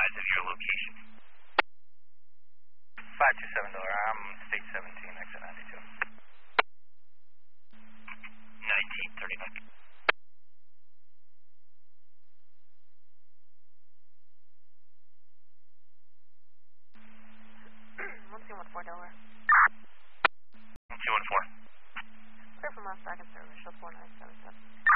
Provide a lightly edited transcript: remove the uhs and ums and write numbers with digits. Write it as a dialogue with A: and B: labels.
A: advise of your location.
B: 527 Dollar. I'm State 17, exit 92.
A: 1939.
C: 1214 Delaware.
A: 1214.
C: Clear from last back in service, show 4977.